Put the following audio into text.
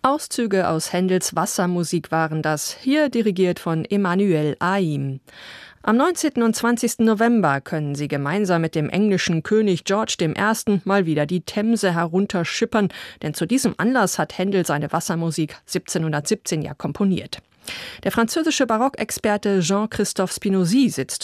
Auszüge aus Händels Wassermusik waren das, hier dirigiert von Emmanuel Haïm. Am 19. und 20. November können Sie gemeinsam mit dem englischen König George I. mal wieder die Themse herunterschippern, denn zu diesem Anlass hat Händel seine Wassermusik 1717 ja komponiert. Der französische Barockexperte Jean-Christophe Spinozzi sitzt